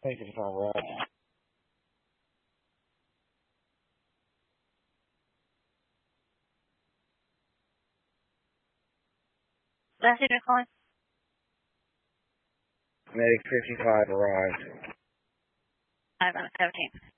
Thank you for right. Last unit calling. Medic 55 arrived. 5 on 17.